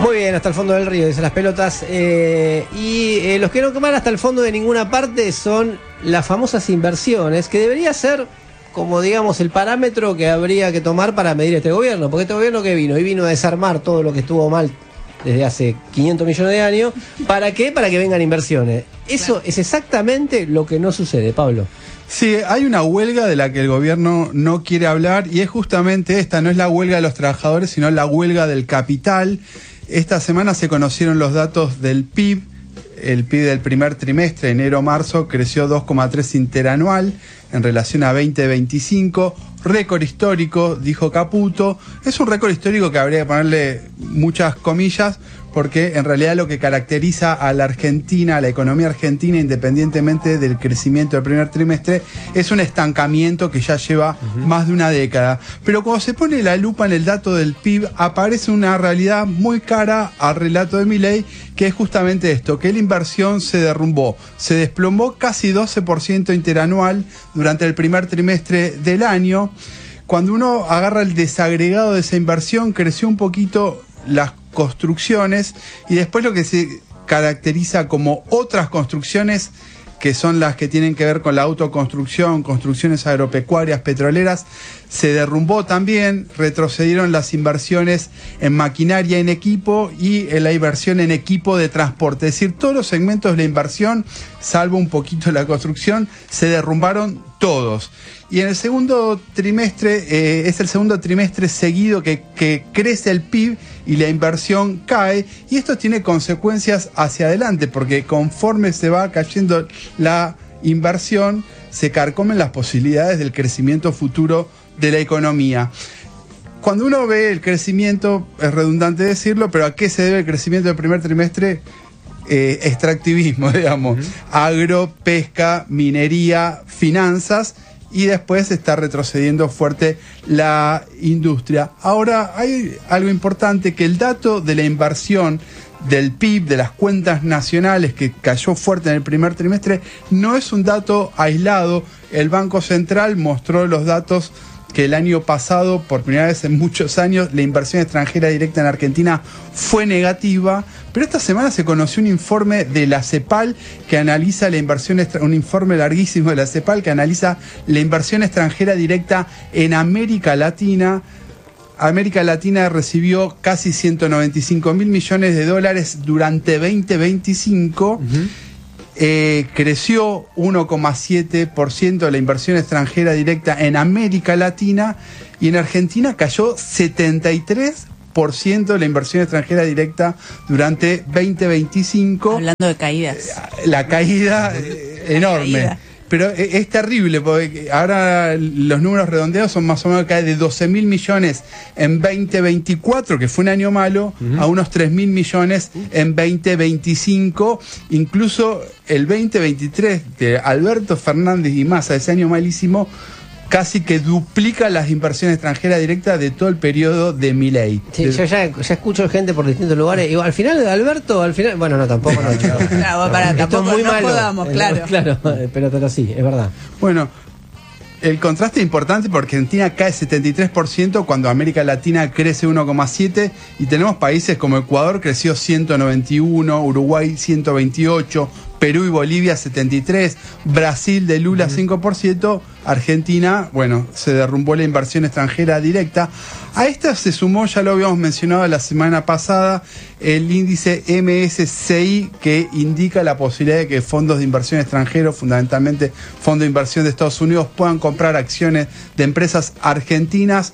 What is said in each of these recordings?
Muy bien, hasta el fondo del río, dicen las pelotas. Y los que no van hasta el fondo de ninguna parte son las famosas inversiones, que debería ser, como digamos, el parámetro que habría que tomar para medir este gobierno. Porque este gobierno que vino, y vino a desarmar todo lo que estuvo mal desde hace 500 millones de años. ¿Para qué? Para que vengan inversiones. Eso es exactamente lo que no sucede, Pablo. Sí, hay una huelga de la que el gobierno no quiere hablar y es justamente esta, no es la huelga de los trabajadores, sino la huelga del capital. Esta semana se conocieron los datos del PIB. El PIB del primer trimestre, enero-marzo, creció 2,3 interanual en relación a 2025. Récord histórico, dijo Caputo. Es un récord histórico que habría que ponerle muchas comillas, porque en realidad lo que caracteriza a la Argentina, a la economía argentina, independientemente del crecimiento del primer trimestre, es un estancamiento que ya lleva más de una década. Pero cuando se pone la lupa en el dato del PIB, aparece una realidad muy cara al relato de Milei, que es justamente esto, que la inversión se derrumbó, se desplomó casi 12% interanual durante el primer trimestre del año. Cuando uno agarra el desagregado de esa inversión, creció un poquito las construcciones y después lo que se caracteriza como otras construcciones, que son las que tienen que ver con la autoconstrucción, construcciones agropecuarias, petroleras, se derrumbó también, retrocedieron las inversiones en maquinaria, en equipo y en la inversión en equipo de transporte. Es decir, todos los segmentos de la inversión, salvo un poquito la construcción, se derrumbaron todos. Y en el segundo trimestre, es el segundo trimestre seguido que crece el PIB y la inversión cae, y esto tiene consecuencias hacia adelante, porque conforme se va cayendo la inversión, se carcomen las posibilidades del crecimiento futuro de la economía. Cuando uno ve el crecimiento, es redundante decirlo, pero ¿a qué se debe el crecimiento del primer trimestre? Extractivismo, digamos, agro, pesca, minería, finanzas, y después está retrocediendo fuerte la industria. Ahora hay algo importante, que el dato de la inversión del PIB, de las cuentas nacionales, que cayó fuerte en el primer trimestre, no es un dato aislado. El Banco Central mostró los datos que el año pasado, por primera vez en muchos años, la inversión extranjera directa en Argentina fue negativa, pero esta semana se conoció un informe de la CEPAL que analiza la inversión, un informe larguísimo de la CEPAL que analiza la inversión extranjera directa en América Latina. América Latina recibió casi 195.000 millones de dólares durante 2025. Creció 1,7% la inversión extranjera directa en América Latina, y en Argentina cayó 73% la inversión extranjera directa durante 2025. Hablando de caídas. La caída enorme. Caída. Pero es terrible, porque ahora los números redondeados son más o menos, cae de 12.000 millones en 2024, que fue un año malo, a unos 3.000 millones en 2025. Incluso el 2023 de Alberto Fernández y Massa, ese año malísimo, casi que duplica las inversiones extranjeras directas de todo el periodo de Milei. Sí, yo ya escucho gente por distintos lugares. Y al final, Alberto, bueno, no, tampoco. No, Claro, para, tampoco muy no malo. podamos, claro. Claro, pero sí, es verdad. Bueno, el contraste es importante porque Argentina cae 73% cuando América Latina crece 1,7%, y tenemos países como Ecuador creció 191%, Uruguay 128%, Perú y Bolivia 73%, Brasil de Lula 5%, Argentina, bueno, se derrumbó la inversión extranjera directa. A esta se sumó, ya lo habíamos mencionado la semana pasada, el índice MSCI, que indica la posibilidad de que fondos de inversión extranjeros, fundamentalmente fondos de inversión de Estados Unidos, puedan comprar acciones de empresas argentinas.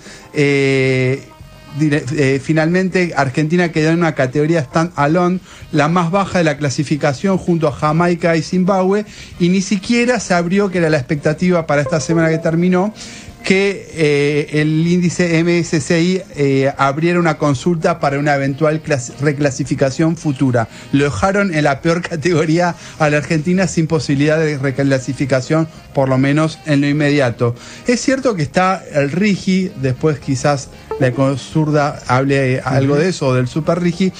Finalmente, Argentina quedó en una categoría stand-alone, la más baja de la clasificación, junto a Jamaica y Zimbabue, y ni siquiera se abrió, que era la expectativa para esta semana que terminó, que el índice MSCI abriera una consulta para una eventual reclasificación futura. Lo dejaron en la peor categoría a la Argentina, sin posibilidad de reclasificación, por lo menos en lo inmediato. Es cierto que está el RIGI, después quizás la Ecosurda hable algo de eso, o del Super RIGI.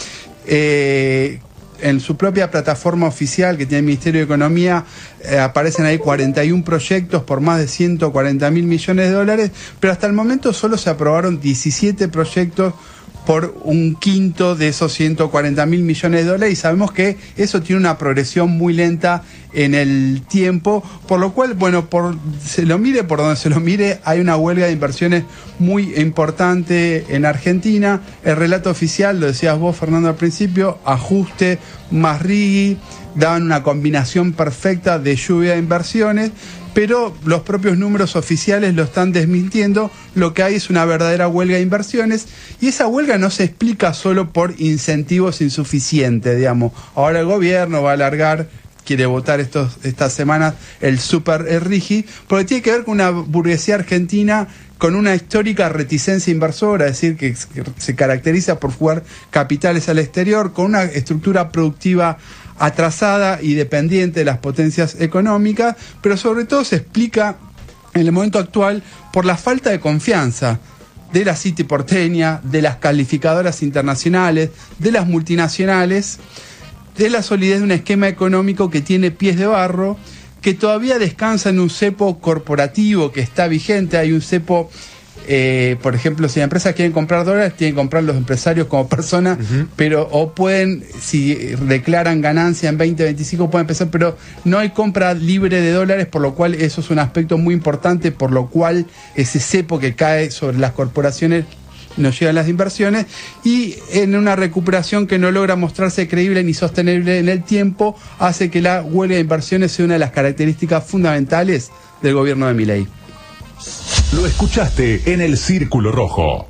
En su propia plataforma oficial que tiene el Ministerio de Economía, aparecen ahí 41 proyectos por más de 140.000 millones de dólares, pero hasta el momento solo se aprobaron 17 proyectos por un quinto de esos 140.000 millones de dólares, y sabemos que eso tiene una progresión muy lenta en el tiempo, por lo cual, bueno, se lo mire por donde se lo mire, hay una huelga de inversiones muy importante en Argentina. El relato oficial, lo decías vos, Fernando, al principio, ajuste más Righi, daban una combinación perfecta de lluvia de inversiones, pero los propios números oficiales lo están desmintiendo. Lo que hay es una verdadera huelga de inversiones, y esa huelga no se explica solo por incentivos insuficientes, digamos. Ahora el gobierno va a alargar, quiere votar estas semanas el Super Righi, porque tiene que ver con una burguesía argentina con una histórica reticencia inversora, es decir, que se caracteriza por fugar capitales al exterior, con una estructura productiva atrasada y dependiente de las potencias económicas, pero sobre todo se explica en el momento actual por la falta de confianza de la City porteña, de las calificadoras internacionales, de las multinacionales, de la solidez de un esquema económico que tiene pies de barro, que todavía descansa en un cepo corporativo que está vigente. Hay un cepo, por ejemplo, si las empresas quieren comprar dólares, tienen que comprar los empresarios como personas, pero o pueden, si declaran ganancia en 2025, pueden empezar, pero no hay compra libre de dólares, por lo cual eso es un aspecto muy importante, por lo cual ese cepo que cae sobre las corporaciones nos llegan las inversiones, y en una recuperación que no logra mostrarse creíble ni sostenible en el tiempo, hace que la huelga de inversiones sea una de las características fundamentales del gobierno de Milei. Lo escuchaste en El Círculo Rojo.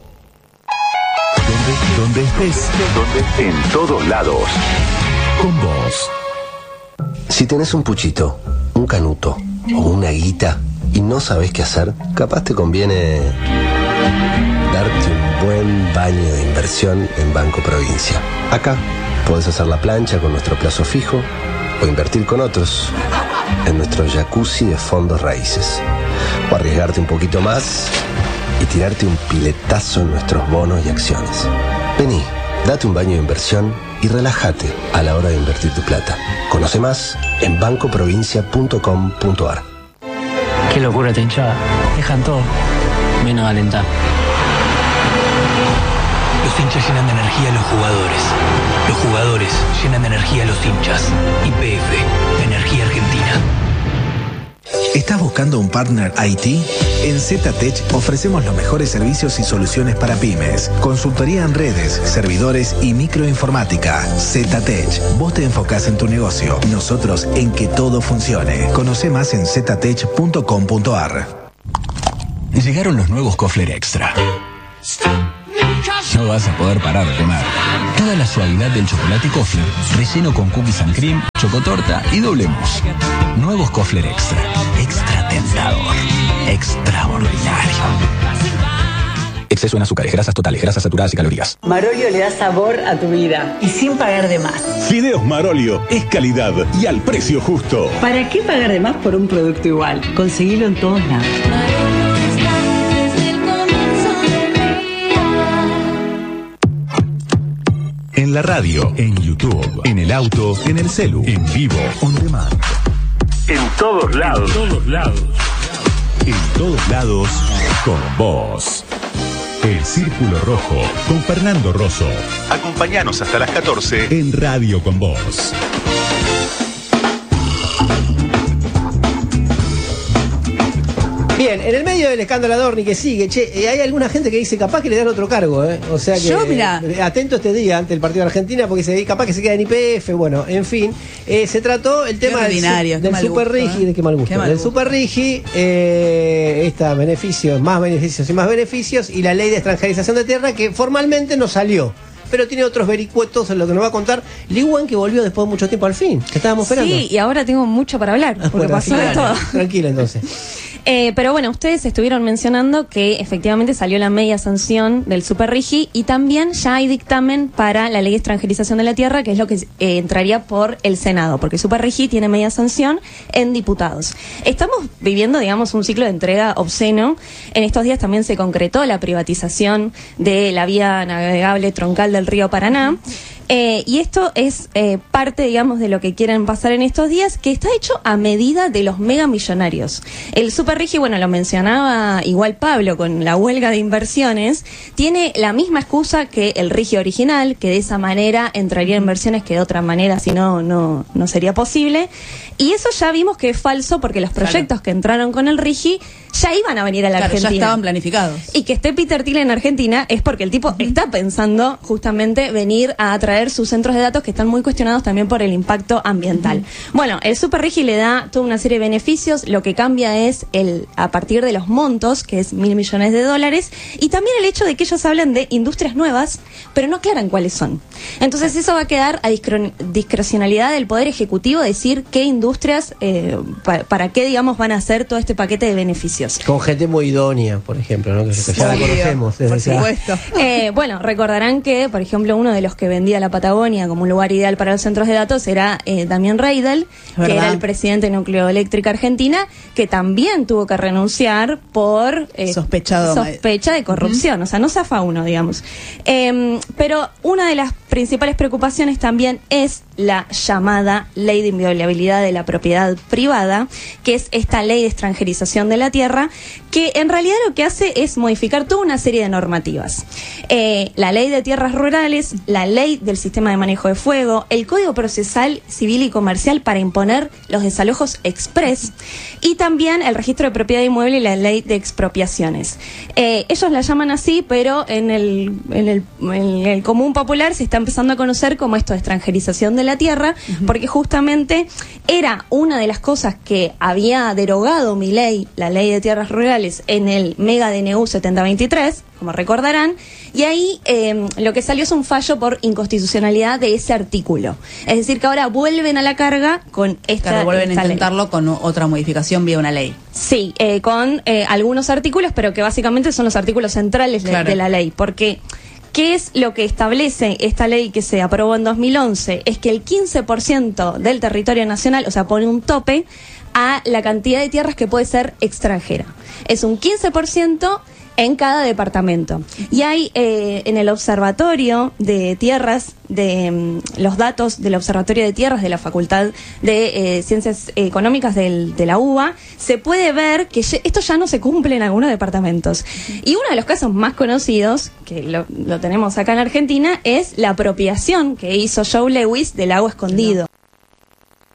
Donde estés, en todos lados. Con vos. Si tenés un puchito, un canuto o una guita y no sabés qué hacer, capaz te conviene darte un buen baño de inversión en Banco Provincia. Acá podés hacer la plancha con nuestro plazo fijo o invertir con otros en nuestro jacuzzi de fondos raíces, o arriesgarte un poquito más y tirarte un piletazo en nuestros bonos y acciones. Vení, date un baño de inversión y relájate a la hora de invertir tu plata. Conoce más en bancoprovincia.com.ar. Qué locura esta hinchada. Dejan todo, menos alentar. Los hinchas llenan de energía a los jugadores. Los jugadores llenan de energía a los hinchas. YPF, Energía Argentina. ¿Estás buscando un partner IT? En ZTech ofrecemos los mejores servicios y soluciones para pymes. Consultoría en redes, servidores y microinformática. ZTech. Vos te enfocás en tu negocio, nosotros en que todo funcione. Conoce más en ztech.com.ar. Llegaron los nuevos Kofler Extra. No vas a poder parar de comer. Toda la suavidad del chocolate Kofler, relleno con cookies and cream, chocotorta y doble mousse. Nuevos Kofler Extra. Extra tentador. Extraordinario. Exceso en azúcares, grasas totales, grasas saturadas y calorías. Marolio le da sabor a tu vida y sin pagar de más. Fideos Marolio es calidad y al precio justo. ¿Para qué pagar de más por un producto igual? Conseguilo en todos lados. En la radio, en YouTube, en el auto, en el celu, en vivo, on demand. En todos lados. En todos lados. En todos lados, con vos. El Círculo Rojo, con Fernando Rosso. Acompáñanos hasta las 14 en Radio con Vos. Bien, en el medio del escándalo Adorni que sigue, hay alguna gente que dice capaz que le dan otro cargo, o sea que atento este día ante el partido de Argentina, porque capaz que se queda en YPF, bueno, en fin, se trató el tema del Super Righi, de qué mal gusto, del Super Righi, más beneficios y la ley de extranjerización de tierra que formalmente no salió, pero tiene otros vericuetos en lo que nos va a contar Liwan, que volvió después de mucho tiempo al fin, que estábamos esperando. Sí, y ahora tengo mucho para hablar, porque pasó de todo. Tranquila entonces. Pero bueno, ustedes estuvieron mencionando que efectivamente salió la media sanción del Super Righi y también ya hay dictamen para la ley de extranjerización de la tierra, que es lo que entraría por el Senado, porque el Super Righi tiene media sanción en diputados. Estamos viviendo, digamos, un ciclo de entrega obsceno. En estos días también se concretó la privatización de la vía navegable troncal del río Paraná. Y esto es parte, digamos, de lo que quieren pasar en estos días, que está hecho a medida de los megamillonarios. El Super Rigi, bueno, lo mencionaba igual Pablo con la huelga de inversiones, tiene la misma excusa que el Rigi original, que de esa manera entraría en inversiones que de otra manera, si no sería posible. Y eso ya vimos que es falso porque los proyectos que entraron con el Rigi ya iban a venir a la Argentina. Ya estaban planificados. Y que esté Peter Thiel en Argentina es porque el tipo está pensando justamente venir a atraer sus centros de datos que están muy cuestionados también por el impacto ambiental. Bueno, el Super Rigi le da toda una serie de beneficios, lo que cambia es a partir de los montos, que es $1.000 millones, y también el hecho de que ellos hablan de industrias nuevas, pero no aclaran cuáles son. Entonces eso va a quedar a discrecionalidad del Poder Ejecutivo decir qué industrias, para qué, digamos, van a hacer todo este paquete de beneficios. Con gente muy idónea, por ejemplo, ¿no? Que ya la conocemos. Por supuesto. Bueno, recordarán que, por ejemplo, uno de los que vendía la Patagonia como un lugar ideal para los centros de datos era Damián Reidel, que era el presidente de Nucleoeléctrica Argentina, que también tuvo que renunciar por sospecha de corrupción. O sea, no zafa uno, digamos. Pero una de las principales preocupaciones también es la llamada Ley de Inviolabilidad de la Propiedad Privada, que es esta ley de extranjerización de la tierra, que en realidad lo que hace es modificar toda una serie de normativas. La Ley de Tierras Rurales, la Ley del Sistema de Manejo de Fuego, el Código Procesal Civil y Comercial para imponer los desalojos express, y también el Registro de Propiedad Inmueble y la Ley de Expropiaciones. Ellos la llaman así, pero en el común popular se está empezando a conocer como esto de extranjerización de la tierra, porque justamente era una de las cosas que había derogado Milei, la Ley de Tierras Rurales, en el mega DNU 7023, como recordarán, y ahí lo que salió es un fallo por inconstitucionalidad de ese artículo. Es decir, que ahora vuelven a la carga con vuelven a intentarlo con otra modificación vía una ley. Sí, con algunos artículos, pero que básicamente son los artículos centrales de la ley, porque ¿qué es lo que establece esta ley que se aprobó en 2011? Es que el 15% del territorio nacional, o sea, pone un tope a la cantidad de tierras que puede ser extranjera. Es un 15% en cada departamento. Y hay en el Observatorio de Tierras, los datos del Observatorio de Tierras de la Facultad de Ciencias Económicas de la UBA, se puede ver que esto ya no se cumple en algunos departamentos. Y uno de los casos más conocidos, que lo tenemos acá en Argentina, es la apropiación que hizo Joe Lewis del Lago Escondido.